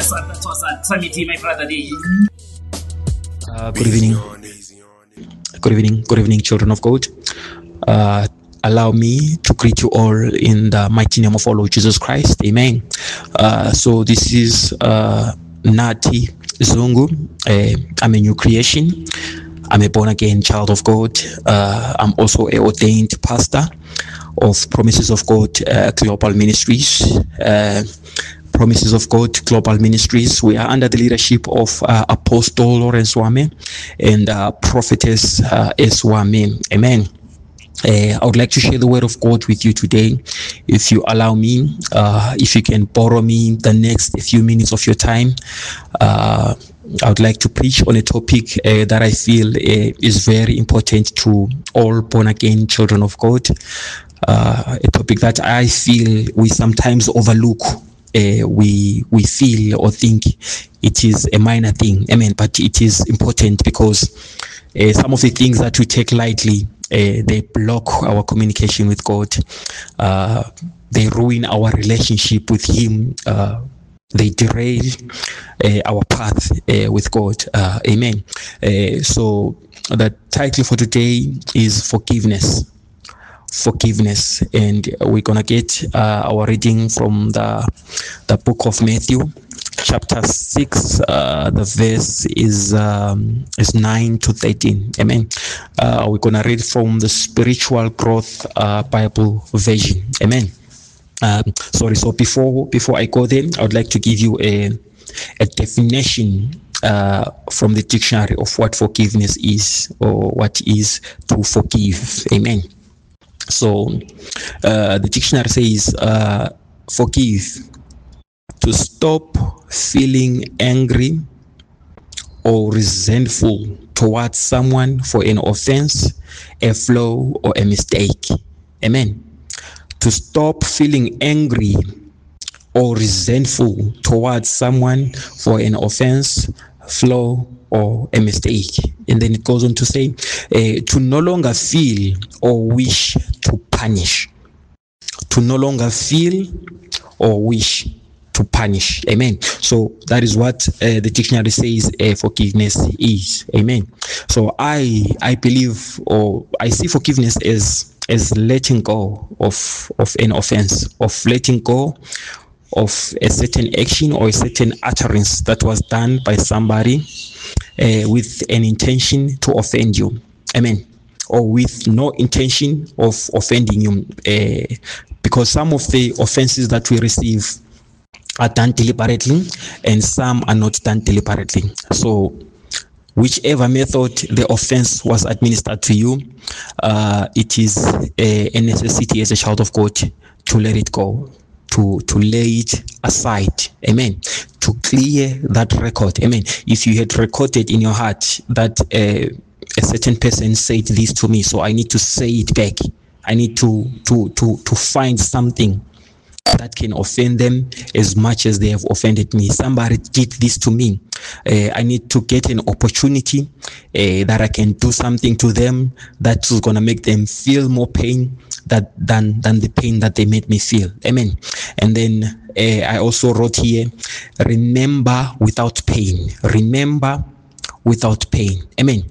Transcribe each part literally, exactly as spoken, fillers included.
my brother. Uh, good evening. Good evening. Good evening, children of God. Uh, allow me to greet you all in the mighty name of our Lord Jesus Christ. Amen. Uh, so this is uh, Nati Zungu. Uh, I'm a new creation. I'm a born-again child of God. Uh, I'm also an ordained pastor of Promises of God uh, Global Ministries. Uh, Promises of God Global Ministries. We are under the leadership of uh, Apostle Lawrence Wame and uh, Prophetess uh, S. Wame. Amen. Uh, I would like to share the word of God with you today. If you allow me, uh, if you can borrow me the next few minutes of your time, uh, I would like to preach on a topic uh, that I feel uh, is very important to all born-again children of God. Uh, a topic that I feel we sometimes overlook. Uh, we we feel or think it is a minor thing, amen, but it is important because uh, some of the things that we take lightly, uh, they block our communication with God. Uh, they ruin our relationship with Him. Uh, they derail uh, our path uh, with God. Uh, amen. Uh, so the title for today is Forgiveness. Forgiveness, and we're gonna get uh, our reading from the the book of Matthew, chapter six. Uh, the verse is um, is nine to thirteen. Amen. Uh, we're gonna read from the Spiritual Growth uh, Bible version. Amen. Um, sorry. So before before I go there, I would like to give you a a definition uh, from the dictionary of what forgiveness is, or what is to forgive. Amen. So uh, the dictionary says uh, forgive, to stop feeling angry or resentful towards someone for an offense, a flaw, or a mistake. Amen. To stop feeling angry or resentful towards someone for an offense, flaw, or a mistake. And then it goes on to say, uh, to no longer feel or wish to punish. To no longer feel or wish to punish. Amen. So that is what uh, the dictionary says uh, forgiveness is. Amen. So I I believe, or I see forgiveness as as letting go of of an offense, of letting go of a certain action or a certain utterance that was done by somebody uh, with an intention to offend you. Amen. Or with no intention of offending you. Uh, because some of the offenses that we receive are done deliberately and some are not done deliberately. So whichever method the offense was administered to you, uh, it is a, a necessity as a child of God to let it go. To, to lay it aside, amen, to clear that record, amen. If you had recorded in your heart that uh, a certain person said this to me, so I need to say it back. I need to to to to find something that can offend them as much as they have offended me. Somebody did this to me. Uh, I need to get an opportunity uh, that I can do something to them that is going to make them feel more pain that than than the pain that they made me feel. Amen. And then uh, I also wrote here, remember without pain. Remember without pain. Amen.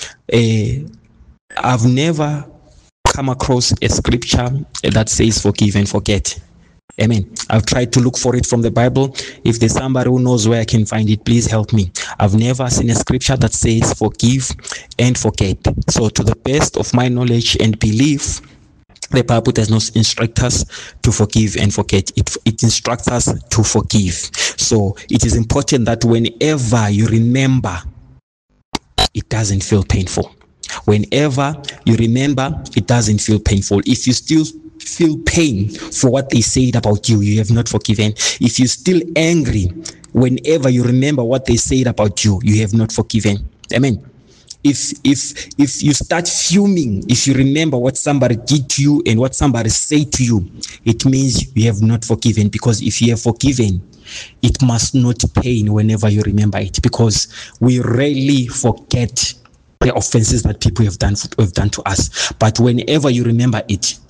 Uh, I've never come across a scripture that says forgive and forget. Amen. I've tried to look for it from the Bible. If there's somebody who knows where I can find it, please help me. I've never seen a scripture that says forgive and forget. So to the best of my knowledge and belief, the Bible does not instruct us to forgive and forget. It, it instructs us to forgive. So it is important that whenever you remember, it doesn't feel painful. Whenever you remember, it doesn't feel painful. If you still feel pain for what they said about you, you have not forgiven. If you're still angry, whenever you remember what they said about you, you have not forgiven. Amen. If if if you start fuming, if you remember what somebody did to you and what somebody said to you, it means you have not forgiven. Because if you have forgiven, it must not pain whenever you remember it, because we rarely forget the offenses that people have done have done to us. But whenever you remember it,